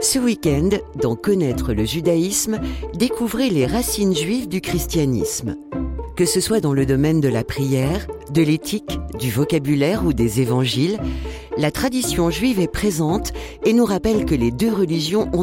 Ce week-end, dans Connaître le judaïsme, découvrez les racines juives du christianisme. Que ce soit dans le domaine de la prière, de l'éthique, du vocabulaire ou des évangiles, la tradition juive est présente et nous rappelle que les deux religions ont